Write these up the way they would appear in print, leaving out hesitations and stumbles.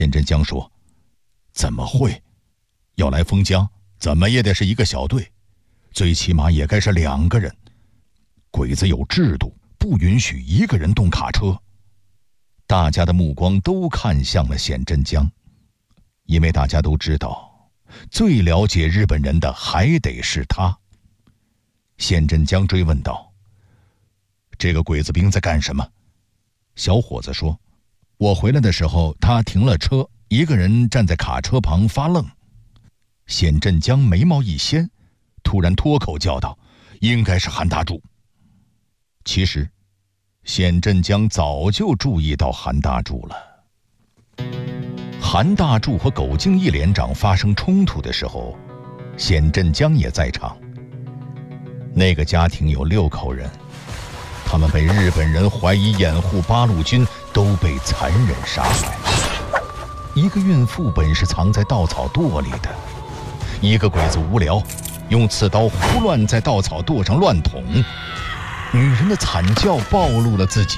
简真江说：“怎么会？要来封疆，怎么也得是一个小队，最起码也该是2个人。鬼子有制度，不允许1个人动卡车。”大家的目光都看向了显真江，因为大家都知道，最了解日本人的还得是他。显真江追问道：“这个鬼子兵在干什么？”小伙子说：“我回来的时候，他停了车，1个人站在卡车旁发愣。”显真江眉毛一掀，突然脱口叫道：“应该是韩大柱。”其实显真江早就注意到韩大柱了。韩大柱和苟敬义连长发生冲突的时候，显真江也在场。那个家庭有6口人，他们被日本人怀疑掩护八路军，都被残忍杀害。一个孕妇本是藏在稻草垛里的，一个鬼子无聊，用刺刀胡乱在稻草垛上乱捅。女人的惨叫暴露了自己。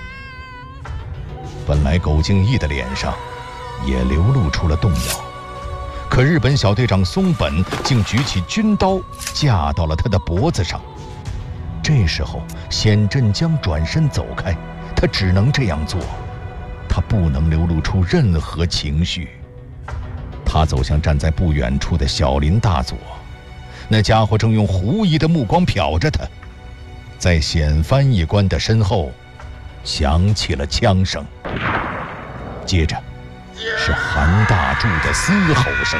本来苟敬义的脸上也流露出了动摇，可日本小队长松本竟举起军刀架到了他的脖子上。这时候显真江转身走开，他只能这样做，他不能流露出任何情绪。他走向站在不远处的小林大佐，那家伙正用狐疑的目光瞟着他。在显翻译官的身后响起了枪声，接着是韩大柱的嘶吼声。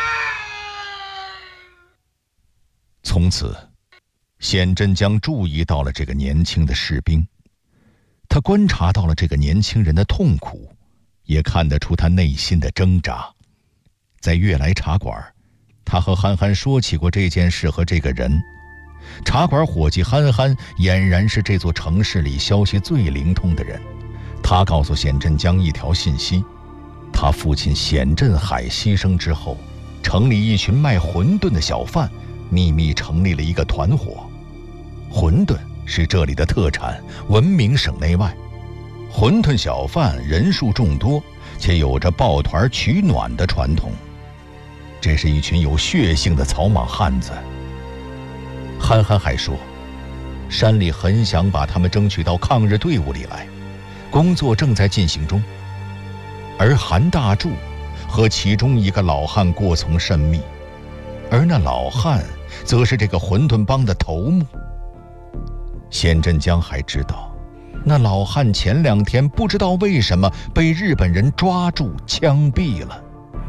从此显真江注意到了这个年轻的士兵，他观察到了这个年轻人的痛苦，也看得出他内心的挣扎。在悦来茶馆，他和憨憨说起过这件事和这个人。茶馆伙计憨憨俨然是这座城市里消息最灵通的人，他告诉显真江一条信息：他父亲显振海牺牲之后，城里一群卖馄饨的小贩秘密成立了一个团伙。馄饨是这里的特产，闻名省内外。馄饨小贩人数众多，且有着抱团取暖的传统。这是一群有血性的草莽汉子。憨憨还说，山里很想把他们争取到抗日队伍里来，工作正在进行中。而韩大柱和其中一个老汉过从甚密，而那老汉则是这个馄饨帮的头目。显真江还知道，那老汉前2天不知道为什么被日本人抓住枪毙了。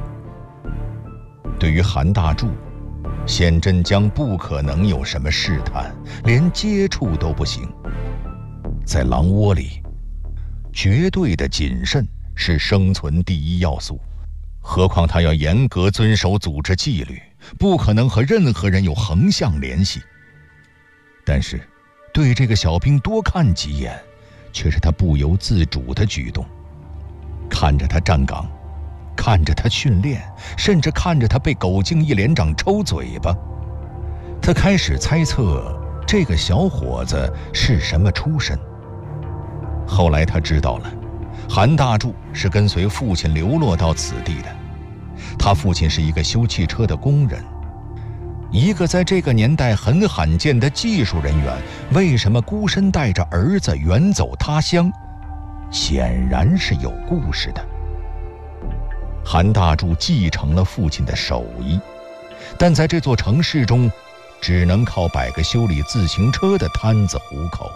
对于韩大柱，显真江不可能有什么试探，连接触都不行。在狼窝里，绝对的谨慎是生存第一要素，何况他要严格遵守组织纪律，不可能和任何人有横向联系。但是对这个小兵多看几眼，却是他不由自主的举动。看着他站岗，看着他训练，甚至看着他被苟敬义连长抽嘴巴，他开始猜测这个小伙子是什么出身。后来他知道了，韩大柱是跟随父亲流落到此地的，他父亲是一个修汽车的工人。一个在这个年代很罕见的技术人员，为什么孤身带着儿子远走他乡？显然是有故事的。韩大柱继承了父亲的手艺，但在这座城市中，只能靠摆个修理自行车的摊子糊口。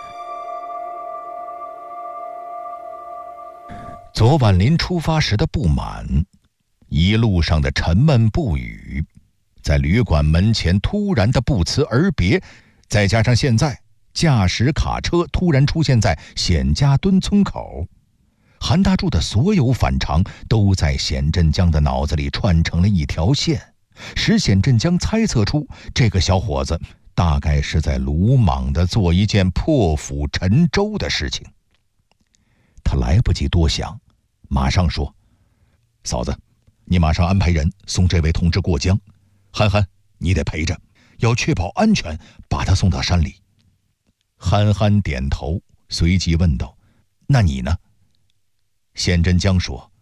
昨晚临出发时的不满，一路上的沉闷不语，在旅馆门前突然的不辞而别，再加上现在驾驶卡车突然出现在显家墩村口，韩大柱的所有反常都在显真江的脑子里串成了一条线，使显真江猜测出这个小伙子大概是在鲁莽地做一件破釜沉舟的事情。他来不及多想，马上说：“嫂子，你马上安排人送这位同志过江，憨憨你得陪着，要确保安全，把他送到山里。”憨憨点头，随即问道：“那你呢？”显真江说：“